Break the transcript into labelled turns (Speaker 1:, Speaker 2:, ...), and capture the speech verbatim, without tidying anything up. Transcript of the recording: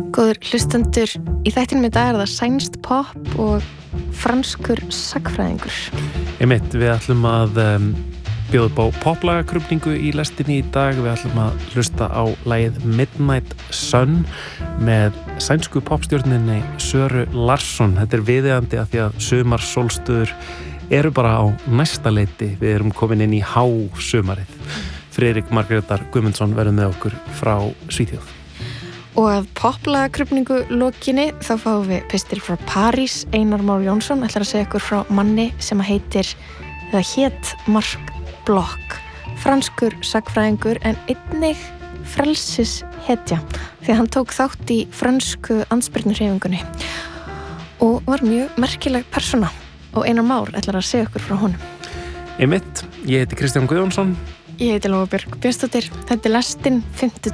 Speaker 1: Góður hlustendur, í þættinum í dag er það sænskt pop og franskur sagnfræðingur.
Speaker 2: Einmitt, við ætlum að um, bjóða upp á poplagakrufningu í lestinni í dag. Við ætlum að hlusta á lagið Midnight Sun með sænsku popstjörninni Söru Larsson. Þetta er viðeigandi að því að sumarsólstöður eru bara á næsta leiti. Við erum komin inn í hásumarið. Friðrik Margrétar Guðmundsson verður með okkur frá Svíþjóð.
Speaker 1: Og að poplagakrufningu lokinni þá fáum við pistil frá París. Einar Már Jónsson ætlar að segja ykkur frá manni sem heitir, eða hét Marc Bloch, franskur sagnfræðingur en einnig frelsishetja því að hann tók þátt í frönsku andspyrnuhreyfingunni og var mjög merkileg persóna og Einar Már ætlar að segja ykkur frá honum.
Speaker 2: Einmitt, ég heiti Kristján Guðjónsson.
Speaker 1: Ég heiti Lóa Björg Björnsdóttir. Þetta er lestin fimmtudaginn